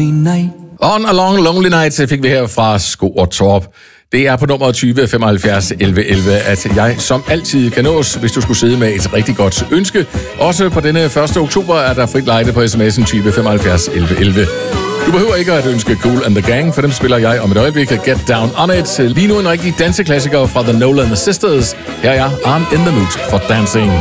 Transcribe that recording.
lonely night. On a Long Lonely Night fik vi her fra Sko og Torp. Det er på nummer 20 75 11 11, at jeg som altid kan nås, hvis du skulle sidde med et rigtig godt ønske. Også på denne 1. oktober er der frit lejde på sms'en 20 75 11 11. Du behøver ikke at ønske Kool and the Gang, for dem spiller jeg om et øjeblik. Get Down On It. Lige nu en rigtig danseklassiker fra The Nolan Sisters. Her er I'm in the mood for dancing.